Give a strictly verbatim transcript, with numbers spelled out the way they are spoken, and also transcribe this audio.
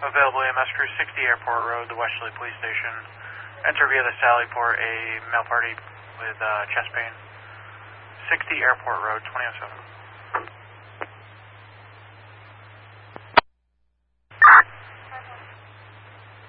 Available E M S crew sixty Airport Road, the Westerly Police Station. Enter via the Sally Port a male party with uh, chest pain. sixty Airport Road, twenty oh seven.